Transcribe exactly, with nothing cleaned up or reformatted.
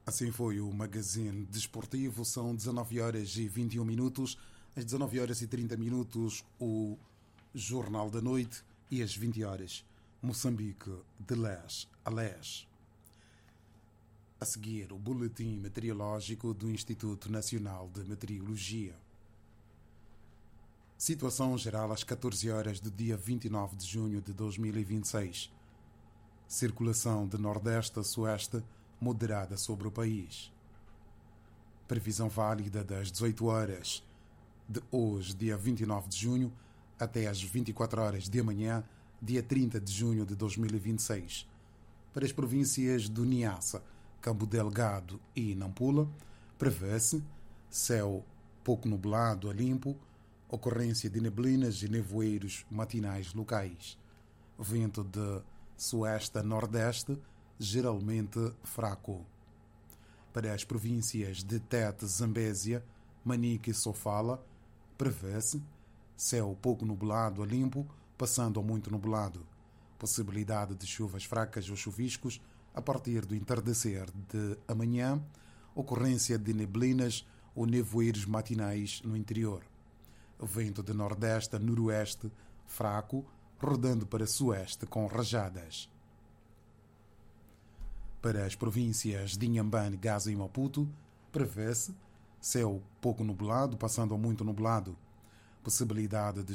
Assim foi o Magazine Desportivo. São dezanove horas e vinte e um minutos. Às dezanove horas e trinta minutos, o Jornal da Noite. E às vinte horas, Moçambique, de leste a leste. A seguir, o Boletim Meteorológico do Instituto Nacional de Meteorologia. Situação geral às catorze horas do dia vinte e nove de junho de dois mil e vinte e seis. Circulação de nordeste a sueste moderada sobre o país. Previsão válida das dezoito horas de hoje, dia vinte e nove de junho, até às vinte e quatro horas de amanhã, dia trinta de junho de dois mil e vinte e seis. Para as províncias do Niassa, Cabo Delgado e Nampula, prevê-se céu pouco nublado a limpo, ocorrência de neblinas e nevoeiros matinais locais. Vento de sueste a nordeste, geralmente fraco. Para as províncias de Tete, Zambésia, Manica e Sofala, prevê-se céu pouco nublado a limpo, passando a muito nublado. Possibilidade de chuvas fracas ou chuviscos a partir do entardecer de amanhã, ocorrência de neblinas ou nevoeiros matinais no interior. Vento de nordeste a noroeste, fraco, rodando para sueste com rajadas. Para as províncias de Inhambane, Gaza e Maputo, prevê-se céu pouco nublado, passando a muito nublado. Possibilidade de